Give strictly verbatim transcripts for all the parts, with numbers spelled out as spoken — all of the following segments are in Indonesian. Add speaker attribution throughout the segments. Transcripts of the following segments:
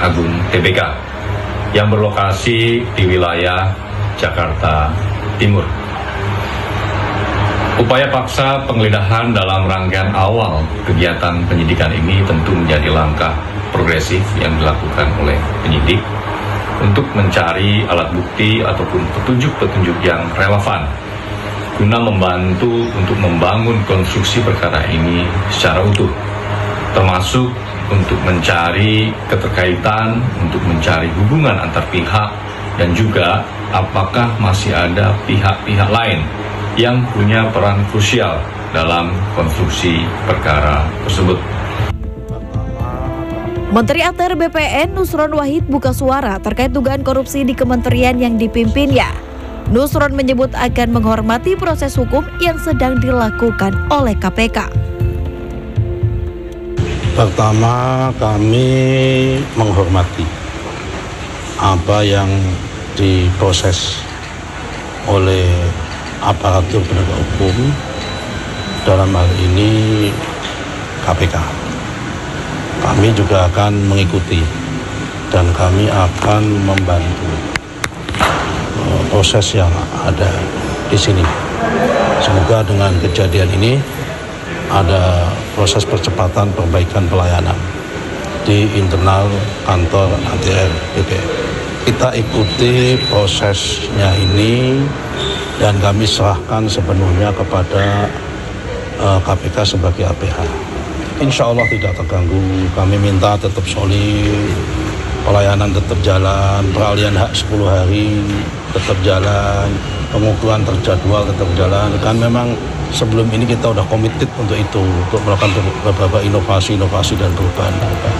Speaker 1: Agung T B K yang berlokasi di wilayah Jakarta Timur. Upaya paksa penggeledahan dalam rangkaian awal kegiatan penyidikan ini tentu menjadi langkah progresif yang dilakukan oleh penyidik untuk mencari alat bukti ataupun petunjuk-petunjuk yang relevan guna membantu untuk membangun konstruksi perkara ini secara utuh, termasuk untuk mencari keterkaitan, untuk mencari hubungan antar pihak, dan juga apakah masih ada pihak-pihak lain yang punya peran krusial dalam konstruksi perkara tersebut.
Speaker 2: Menteri A T R B P N Nusron Wahid buka suara terkait dugaan korupsi di kementerian yang dipimpinnya. Nusron menyebut akan menghormati proses hukum yang sedang dilakukan oleh K P K.
Speaker 3: Pertama, kami menghormati apa yang diproses oleh aparatur penegak hukum, dalam hal ini K P K. Kami juga akan mengikuti dan kami akan membantu uh, proses yang ada di sini. Semoga dengan kejadian ini ada proses percepatan perbaikan pelayanan di internal kantor A T R B P N. Kita ikuti prosesnya ini dan kami serahkan sepenuhnya kepada uh, K P K sebagai A P H. Insya Allah tidak terganggu. Kami minta tetap solid, pelayanan tetap jalan, peralihan hak sepuluh hari tetap jalan, pengukuran terjadwal tetap jalan. Kan memang sebelum ini kita udah komited untuk itu, untuk melakukan beberapa inovasi-inovasi dan perubahan.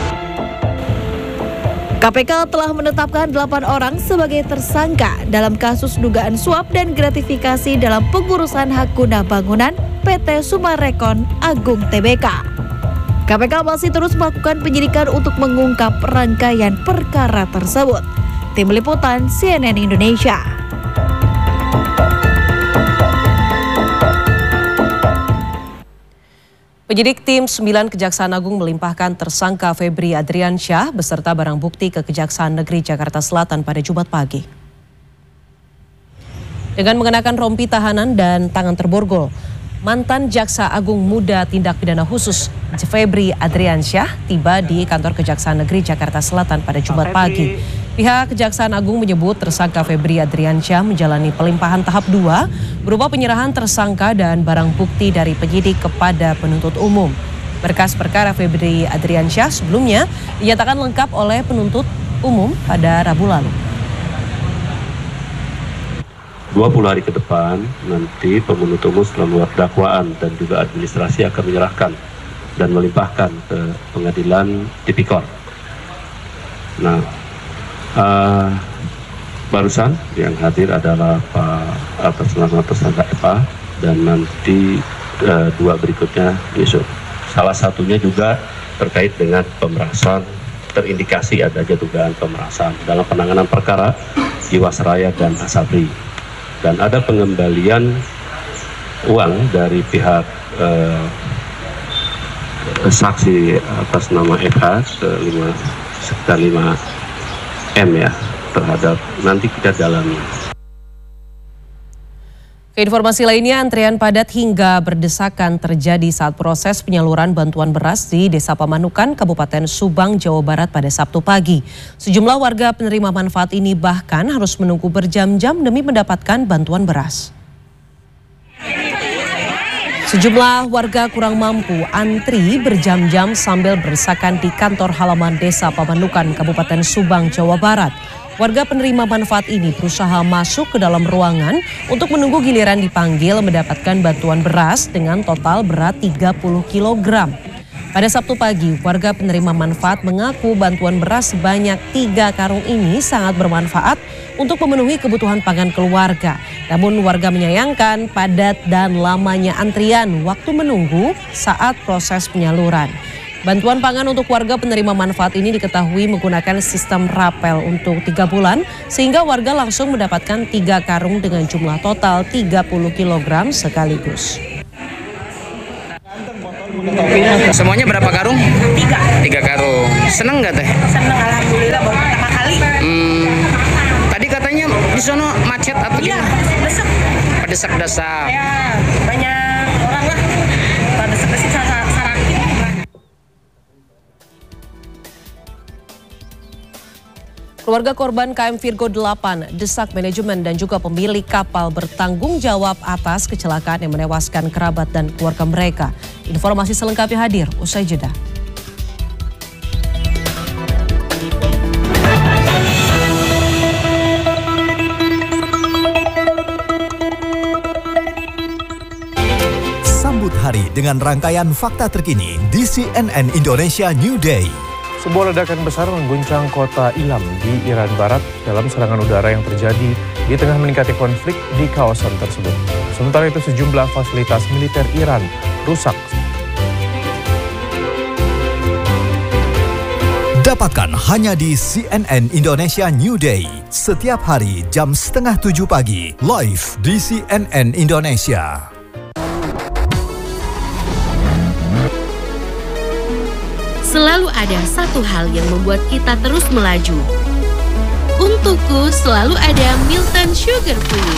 Speaker 2: K P K telah menetapkan delapan orang sebagai tersangka dalam kasus dugaan suap dan gratifikasi dalam pengurusan hak guna bangunan P T Sumarekon Agung T B K. K P K masih terus melakukan penyidikan untuk mengungkap rangkaian perkara tersebut. Tim Liputan C N N Indonesia.
Speaker 4: Penyidik Tim sembilan Kejaksaan Agung melimpahkan tersangka Febri Adriansyah beserta barang bukti ke Kejaksaan Negeri Jakarta Selatan pada Jumat pagi. Dengan mengenakan rompi tahanan dan tangan terborgol, mantan Jaksa Agung Muda Tindak Pidana Khusus Febri Adriansyah tiba di kantor Kejaksaan Negeri Jakarta Selatan pada Jumat pagi. Pihak Kejaksaan Agung menyebut tersangka Febri Adriansyah menjalani pelimpahan tahap dua berupa penyerahan tersangka dan barang bukti dari penyidik kepada penuntut umum. Berkas perkara Febri Adriansyah sebelumnya dinyatakan lengkap oleh penuntut umum pada Rabu lalu.
Speaker 5: dua puluh hari ke depan nanti penuntut umum setelah membuat dakwaan dan juga administrasi akan menyerahkan dan melimpahkan ke pengadilan tipikor. Nah, uh, barusan yang hadir adalah Pak atas nama tersangka F A dan nanti uh, dua berikutnya besok. Salah satunya juga terkait dengan pemerasan, terindikasi adanya dugaan pemerasan dalam penanganan perkara Jiwasraya dan Asabri. Dan ada pengembalian uang dari pihak eh, saksi atas nama F H sekitar lima M ya terhadap nanti kita dalami.
Speaker 4: Keinformasi lainnya, antrian padat hingga berdesakan terjadi saat proses penyaluran bantuan beras di Desa Pamanukan, Kabupaten Subang, Jawa Barat pada Sabtu pagi. Sejumlah warga penerima manfaat ini bahkan harus menunggu berjam-jam demi mendapatkan bantuan beras. Sejumlah warga kurang mampu antri berjam-jam sambil berdesakan di kantor halaman Desa Pamanukan, Kabupaten Subang, Jawa Barat. Warga penerima manfaat ini berusaha masuk ke dalam ruangan untuk menunggu giliran dipanggil mendapatkan bantuan beras dengan total berat tiga puluh kilogram. Pada Sabtu pagi, warga penerima manfaat mengaku bantuan beras sebanyak tiga karung ini sangat bermanfaat untuk memenuhi kebutuhan pangan keluarga. Namun warga menyayangkan padat dan lamanya antrian waktu menunggu saat proses penyaluran. Bantuan pangan untuk warga penerima manfaat ini diketahui menggunakan sistem rapel untuk tiga bulan, sehingga warga langsung mendapatkan tiga karung dengan jumlah total tiga puluh kilogram sekaligus.
Speaker 6: Semuanya berapa karung? Tiga. Tiga karung. Seneng nggak teh?
Speaker 7: Seneng, alhamdulillah
Speaker 6: desak-desak.
Speaker 7: Ya, banyak orang lah pada desak-desak sarakin.
Speaker 4: Keluarga korban K M Virgo delapan desak manajemen dan juga pemilik kapal bertanggung jawab atas kecelakaan yang menewaskan kerabat dan keluarga mereka. Informasi selengkapnya hadir usai jeda.
Speaker 8: Sambut hari dengan rangkaian fakta terkini di C N N Indonesia New Day.
Speaker 9: Sebuah ledakan besar mengguncang kota Ilam di Iran Barat dalam serangan udara yang terjadi di tengah meningkatnya konflik di kawasan tersebut. Sementara itu sejumlah fasilitas militer Iran rusak.
Speaker 8: Dapatkan hanya di C N N Indonesia New Day. Setiap hari jam setengah tujuh pagi, live di C N N Indonesia.
Speaker 10: Selalu ada satu hal yang membuat kita terus melaju. Untukku selalu ada Milton Sugar Free.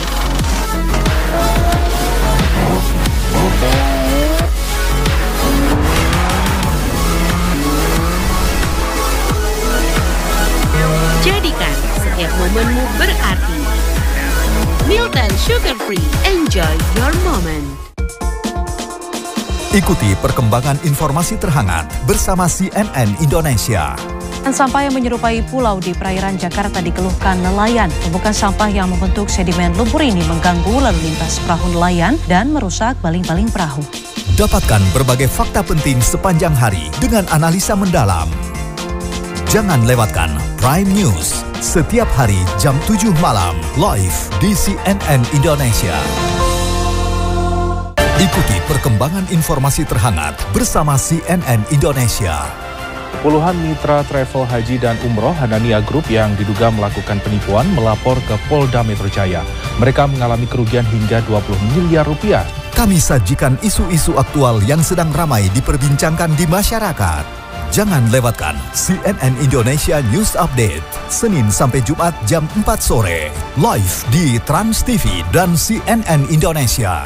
Speaker 10: Jadikan setiap momenmu berarti. Milton Sugar Free, enjoy your moment.
Speaker 8: Ikuti perkembangan informasi terhangat bersama C N N Indonesia.
Speaker 4: Sampah yang menyerupai pulau di perairan Jakarta dikeluhkan nelayan. Tumpukan sampah yang membentuk sedimen lumpur ini mengganggu lalu lintas perahu nelayan dan merusak baling-baling perahu.
Speaker 8: Dapatkan berbagai fakta penting sepanjang hari dengan analisa mendalam. Jangan lewatkan Prime News setiap hari jam tujuh malam live di C N N Indonesia. Ikuti perkembangan informasi terhangat bersama C N N Indonesia.
Speaker 9: Puluhan mitra travel haji dan umroh Hanania Group yang diduga melakukan penipuan melapor ke Polda Metro Jaya. Mereka mengalami kerugian hingga dua puluh miliar rupiah.
Speaker 8: Kami sajikan isu-isu aktual yang sedang ramai diperbincangkan di masyarakat. Jangan lewatkan C N N Indonesia News Update, Senin sampai Jumat jam empat sore, live di Trans T V dan C N N Indonesia.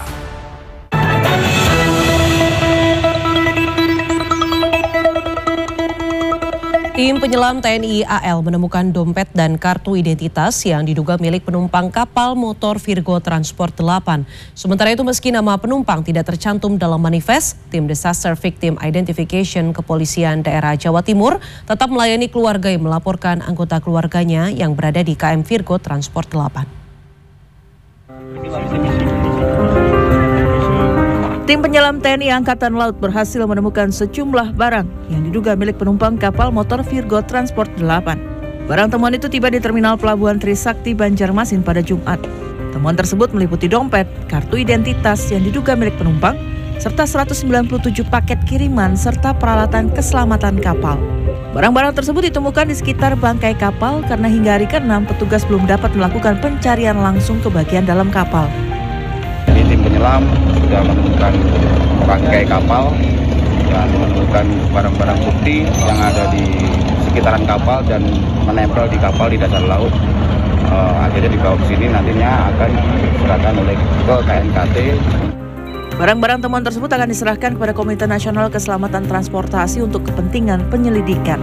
Speaker 4: Tim penyelam T N I A L menemukan dompet dan kartu identitas yang diduga milik penumpang kapal motor Virgo Transport delapan. Sementara itu meski nama penumpang tidak tercantum dalam manifest, tim Disaster Victim Identification Kepolisian Daerah Jawa Timur tetap melayani keluarga yang melaporkan anggota keluarganya yang berada di K M Virgo Transport delapan.
Speaker 2: Tim penyelam T N I Angkatan Laut berhasil menemukan sejumlah barang yang diduga milik penumpang kapal motor Virgo Transport delapan. Barang temuan itu tiba di Terminal Pelabuhan Trisakti Banjarmasin pada Jumat. Temuan tersebut meliputi dompet, kartu identitas yang diduga milik penumpang, serta seratus sembilan puluh tujuh paket kiriman serta peralatan keselamatan kapal. Barang-barang tersebut ditemukan di sekitar bangkai kapal karena hingga hari keenam petugas belum dapat melakukan pencarian langsung ke bagian dalam kapal.
Speaker 11: Jadi tim penyelam sudah menemukan bangkai kapal dan menemukan barang-barang bukti yang ada di sekitaran kapal dan menempel di kapal di dasar laut. Uh, akhirnya dibawa ke sini nantinya akan diserahkan oleh ke K N K T.
Speaker 2: Barang-barang temuan tersebut akan diserahkan kepada Komite Nasional Keselamatan Transportasi untuk kepentingan penyelidikan.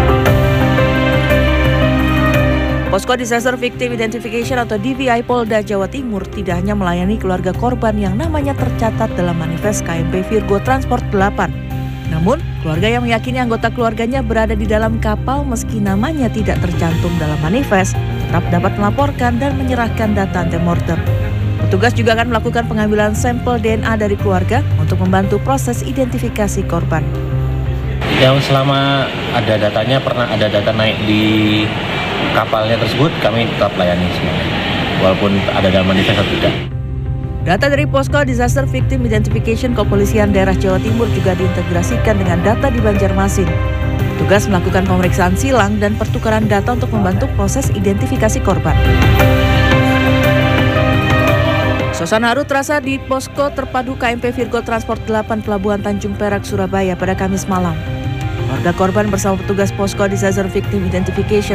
Speaker 2: Posko Disaster Victim Identification atau D V I Polda Jawa Timur tidak hanya melayani keluarga korban yang namanya tercatat dalam manifest K M P Virgo Transport delapan. Namun, keluarga yang meyakini anggota keluarganya berada di dalam kapal meski namanya tidak tercantum dalam manifest, tetap dapat melaporkan dan menyerahkan data antemortem. Petugas juga akan melakukan pengambilan sampel D N A dari keluarga untuk membantu proses identifikasi korban.
Speaker 12: Yang selama ada datanya, pernah ada data naik di kapalnya tersebut, kami tetap layani semuanya, walaupun ada dalam manifest atau tidak.
Speaker 2: Data dari Posko Disaster Victim Identification Kepolisian Daerah Jawa Timur juga diintegrasikan dengan data di Banjarmasin. Tugas melakukan pemeriksaan silang dan pertukaran data untuk membantu proses identifikasi korban. Suasana haru terasa di Posko Terpadu K M P Virgo Transport delapan Pelabuhan Tanjung Perak, Surabaya pada Kamis malam. Warga korban bersama petugas Posko Disaster Victim Identification